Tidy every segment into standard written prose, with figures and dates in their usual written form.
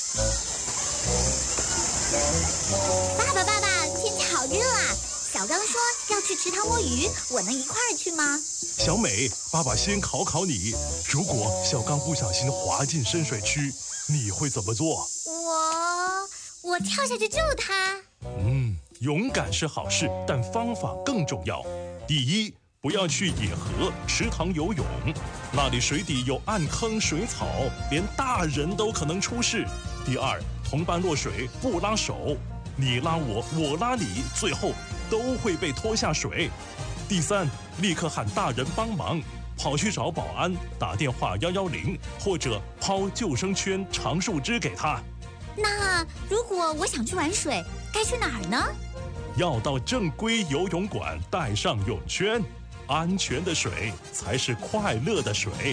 爸爸，天气好热啊！小刚说要去池塘摸鱼，我能一块儿去吗？ 小美，爸爸先考考你，如果小刚不小心滑进深水区，你会怎么做？ 我跳下去救他。 勇敢是好事，但方法更重要。第一，不要去野河、池塘游泳，那里水底有暗坑、水草，连大人都可能出事。第二，同伴落水不拉手，你拉我，我拉你，最后都会被拖下水。第三，立刻喊大人帮忙，跑去找保安，打电话110，或者抛救生圈、长树枝给他。 那如果我想去玩水，该去哪儿呢？ 要到正规游泳馆，带上泳圈，安全的水才是快乐的水。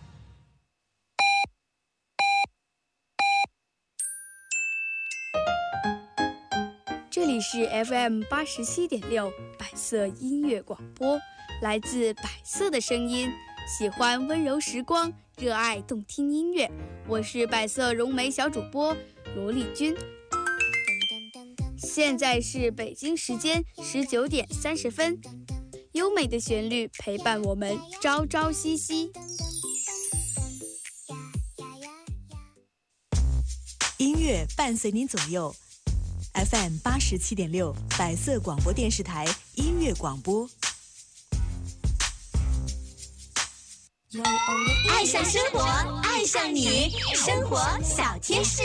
这里是 FM 87.6百色音乐广播，来自百色的声音，喜欢温柔时光，热爱动听音乐。我是百色融媒小主播罗丽君。现在是北京时间19点30分，优美的旋律陪伴我们朝朝夕夕。 音乐伴随您左右。FM 87.6百色广播电视台音乐广播。 爱上生活，爱上你，生活小贴士。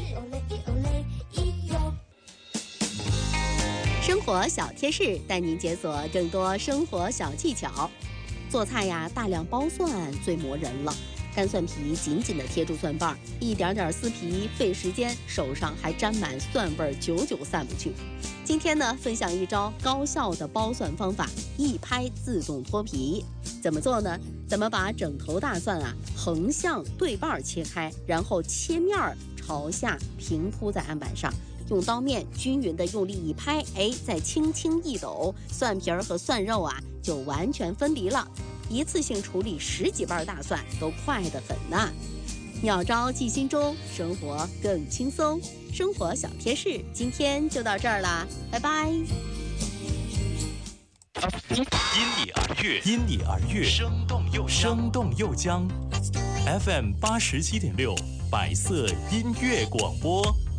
生活小贴士带您解锁更多生活小技巧。做菜呀，大量剥蒜最磨人了。干蒜皮紧紧地贴住蒜瓣，一点点撕皮费时间，手上还沾满蒜味，久久散不去。今天呢，分享一招高效的剥蒜方法，一拍自动脱皮。怎么做呢？咱们把整头大蒜啊横向对半切开，然后切面朝下平铺在案板上，用刀面均匀的用力一拍，再轻轻一抖，蒜皮和蒜肉啊就完全分离了。一次性处理10几瓣大蒜都快得很呐！妙招记心中，生活更轻松。生活小贴士今天就到这儿啦，拜拜。 因你而悦， 因你而悦， 生动又将。FM 87.6百色音乐广播。